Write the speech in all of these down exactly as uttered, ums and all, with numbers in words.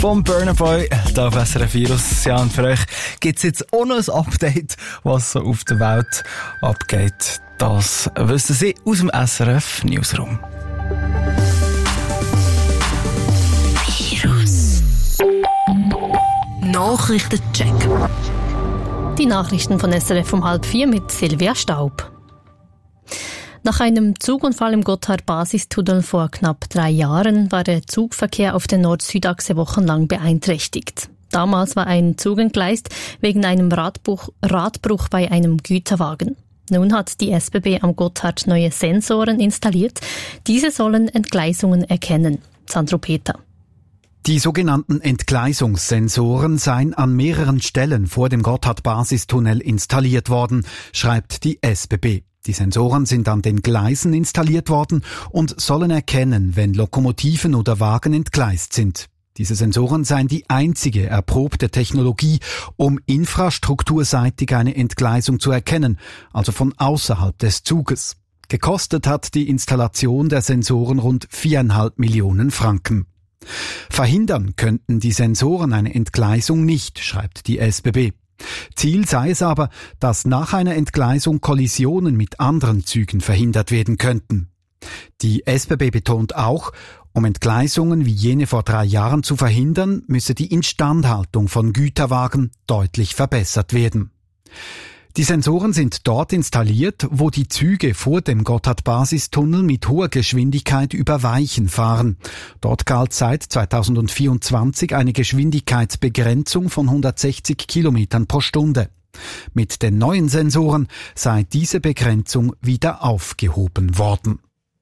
vom Burna Boy, da auf S R F Virus. Ja, und für euch gibt's jetzt auch noch ein Update, was so auf der Welt abgeht. Das wissen Sie aus dem S R F Newsroom. Virus Nachrichtencheck. Die Nachrichten von S R F um halb vier mit Silvia Staub. Nach einem Zugunfall im Gotthard-Basistunnel vor knapp drei Jahren war der Zugverkehr auf der Nord-Süd-Achse wochenlang beeinträchtigt. Damals war ein Zug entgleist wegen einem Radbruch, Radbruch bei einem Güterwagen. Nun hat die S B B am Gotthard neue Sensoren installiert. Diese sollen Entgleisungen erkennen. Sandro Peter. Die sogenannten Entgleisungssensoren seien an mehreren Stellen vor dem Gotthard-Basistunnel installiert worden, schreibt die S B B. Die Sensoren sind an den Gleisen installiert worden und sollen erkennen, wenn Lokomotiven oder Wagen entgleist sind. Diese Sensoren seien die einzige erprobte Technologie, um infrastrukturseitig eine Entgleisung zu erkennen, also von außerhalb des Zuges. Gekostet hat die Installation der Sensoren rund viereinhalb Millionen Franken. Verhindern könnten die Sensoren eine Entgleisung nicht, schreibt die S B B. Ziel sei es aber, dass nach einer Entgleisung Kollisionen mit anderen Zügen verhindert werden könnten. Die S B B betont auch, um Entgleisungen wie jene vor drei Jahren zu verhindern, müsse die Instandhaltung von Güterwagen deutlich verbessert werden. Die Sensoren sind dort installiert, wo die Züge vor dem Gotthard-Basistunnel mit hoher Geschwindigkeit über Weichen fahren. Dort galt seit zweitausendvierundzwanzig eine Geschwindigkeitsbegrenzung von hundertsechzig Kilometern pro Stunde. Mit den neuen Sensoren sei diese Begrenzung wieder aufgehoben worden.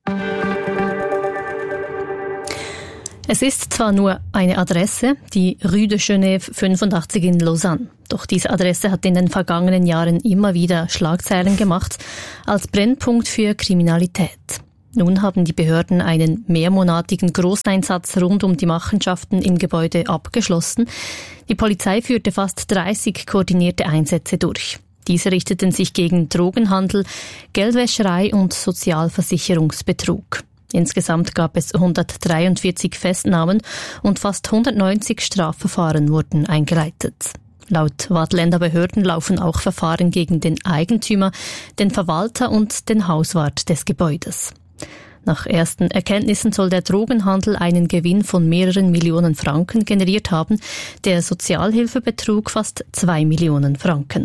Es ist zwar nur eine Adresse, die Rue de Genève fünfundachtzig in Lausanne. Doch diese Adresse hat in den vergangenen Jahren immer wieder Schlagzeilen gemacht als Brennpunkt für Kriminalität. Nun haben die Behörden einen mehrmonatigen Großeinsatz rund um die Machenschaften im Gebäude abgeschlossen. Die Polizei führte fast dreißig koordinierte Einsätze durch. Diese richteten sich gegen Drogenhandel, Geldwäscherei und Sozialversicherungsbetrug. Insgesamt gab es hundertdreiundvierzig Festnahmen und fast hundertneunzig Strafverfahren wurden eingeleitet. Laut Waadtländer Behörden laufen auch Verfahren gegen den Eigentümer, den Verwalter und den Hauswart des Gebäudes. Nach ersten Erkenntnissen soll der Drogenhandel einen Gewinn von mehreren Millionen Franken generiert haben, der Sozialhilfebetrug fast zwei Millionen Franken.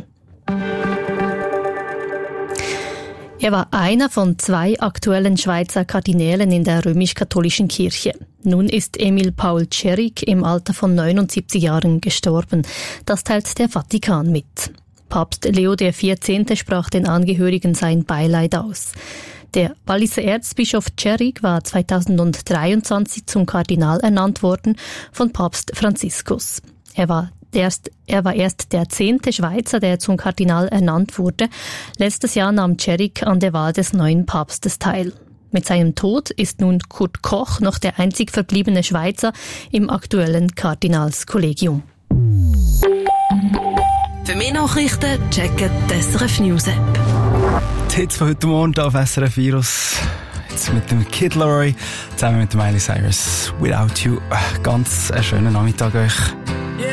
Er war einer von zwei aktuellen Schweizer Kardinälen in der römisch-katholischen Kirche. Nun ist Emil Paul Tschirrig im Alter von neunundsiebzig Jahren gestorben. Das teilt der Vatikan mit. Papst Leo der Vierzehnte sprach den Angehörigen sein Beileid aus. Der Walliser Erzbischof Tschirrig war zweitausenddreiundzwanzig zum Kardinal ernannt worden von Papst Franziskus. Er war Erst, er war erst der zehnte Schweizer, der zum Kardinal ernannt wurde. Letztes Jahr nahm Tschirrig an der Wahl des neuen Papstes teil. Mit seinem Tod ist nun Kurt Koch noch der einzig verbliebene Schweizer im aktuellen Kardinalskollegium. Für mehr Nachrichten checken die S R F News App. Die Hits von heute Morgen auf S R F Virus. Jetzt mit dem Kid Laroi zusammen mit Miley Cyrus. Without You. Ganz einen schönen Nachmittag euch.